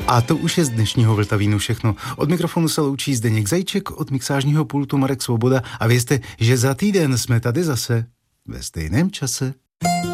A to už je z dnešního Vltavínu všechno. Od mikrofonu se loučí Zdeněk Zajíček, od mixážního pultu Marek Svoboda a vězte, že za týden jsme tady zase ve stejném čase.